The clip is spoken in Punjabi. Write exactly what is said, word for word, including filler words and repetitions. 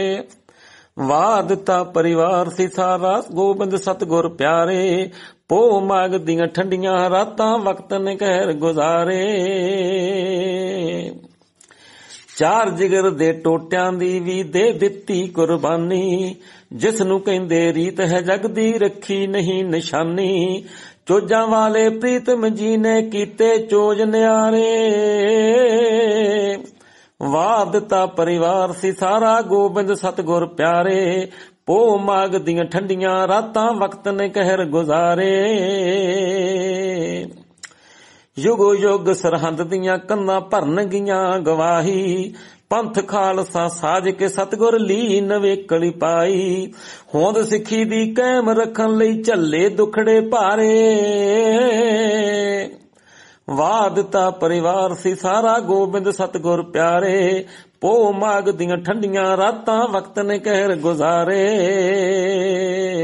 ਵਾਹ ਦਿੱਤਾ ਪਰਿਵਾਰ ਸੀ ਸਾਰਾ ਗੋਬਿੰਦ ਸਤਿਗੁਰ ਪਿਆਰੇ। ਪੋ ਮਾਘ ਦੀਆਂ ਠੰਡੀਆਂ ਰਾਤਾਂ ਵਕਤ ਨੇ ਕਹਿਰ ਗੁਜ਼ਾਰੇ। ਚਾਰ ਜਿਗਰ ਦੇ ਟੋਟਿਆਂ ਦੀ ਵੀ ਦੇ ਦਿੱਤੀ ਕੁਰਬਾਨੀ। ਜਿਸ ਨੂੰ ਕਹਿੰਦੇ ਰੀਤ ਹੈ ਜਗ ਦੀ ਰੱਖੀ ਨਹੀਂ ਨਿਸ਼ਾਨੀ। ਚੋਜਾਂ ਵਾਲੇ ਪ੍ਰੀਤਮ ਜੀ ਨੇ ਕੀਤੇ ਚੋਜ ਨਿਆਰੇ। ਵਾਹ ਦਿੱਤਾ ਪਰਿਵਾਰ ਸੀ ਸਾਰਾ ਗੋਬਿੰਦ ਸਤਿਗੁਰ ਪਿਆਰੇ। ਪੋ ਮਾਘ ਦੀਆਂ ਠੰਡੀਆਂ ਰਾਤਾਂ ਵਕਤ ਨੇ ਕਹਿਰ ਗੁਜ਼ਾਰੇ। ਯੁਗੋ ਯੁਗ ਸਰਹੰਦ ਦੀਆਂ ਕੰਨਾਂ ਭਰਨਗੀਆਂ ਗਵਾਹੀ। ਪੰਥ ਖਾਲਸਾ ਸਾਜ ਕੇ ਸਤਿਗੁਰ ਲੀਨ ਵੇਕਲੀ ਪਾਈ। ਹੋਂਦ ਸਿੱਖੀ ਦੀ ਕਾਇਮ ਰੱਖਣ ਲਈ ਝੱਲੇ ਦੁਖੜੇ ਭਾਰੇ। ਵਾਹ ਦਿੱਤਾ ਪਰਿਵਾਰ ਸੀ ਸਾਰਾ ਗੋਬਿੰਦ ਸਤਿਗੁਰ ਪਿਆਰੇ। ਪੋ ਮਾਘ ਦੀਆਂ ਠੰਡੀਆਂ ਰਾਤਾਂ ਵਕਤ ਨੇ ਕਹਿਰ ਗੁਜ਼ਾਰੇ।